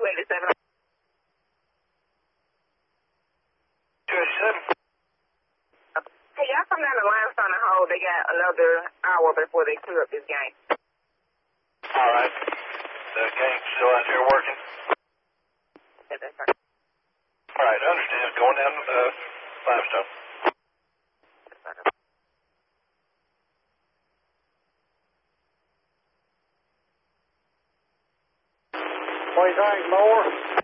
287. 287. Hey, y'all come down to Limestone and hold. They got another hour before they clear up this game. All right. The gang's still out there working? Yeah, that's right. All right, I understand. Going down Limestone. That's right. What do you think, more?